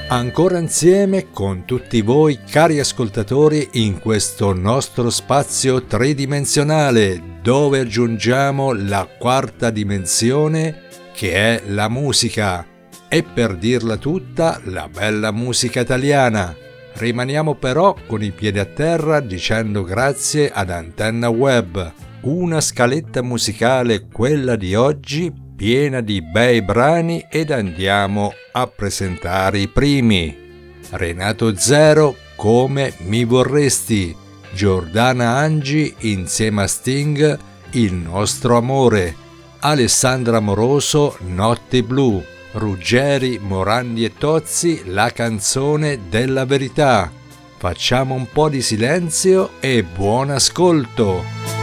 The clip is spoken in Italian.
Ancora insieme con tutti voi cari ascoltatori in questo nostro spazio tridimensionale dove aggiungiamo la quarta dimensione che è la musica e per dirla tutta la bella musica italiana. Rimaniamo però con i piedi a terra dicendo grazie ad Antenna Web, una scaletta musicale quella di oggi piena di bei brani ed andiamo a presentare i primi. Renato Zero, Come mi vorresti, Giordana Angi insieme a Sting, Il nostro amore, Alessandra Moroso, Notte blu, Ruggeri, Morandi e Tozzi, La canzone della verità. Facciamo un po' di silenzio e buon ascolto!